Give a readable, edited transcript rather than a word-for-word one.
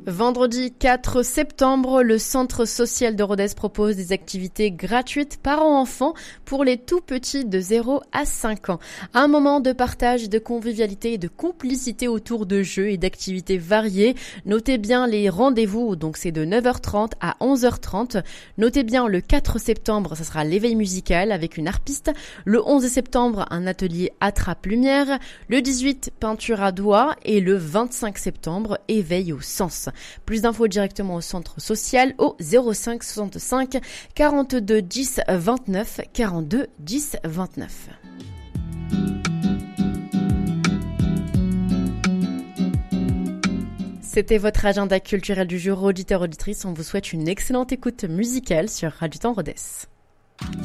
Vendredi 4 septembre, le Centre social de Rodez propose des activités gratuites parents-enfants pour les tout petits de 0 à 5 ans. Un moment de partage, de convivialité et de complicité autour de jeux et d'activités variées. Notez bien les rendez-vous, donc c'est de 9h30 à 11h30. Notez bien le 4 septembre, ça sera l'éveil musical avec une harpiste. Le 11 septembre, un atelier attrape-lumière. Le 18, peinture à doigts. Et le 25 septembre, éveil au sens. Plus d'infos directement au centre social au 05 65 42 10 29 42 10 29. C'était votre agenda culturel du jour, auditeurs, auditrices. On vous souhaite une excellente écoute musicale sur Radio Temps Rodez.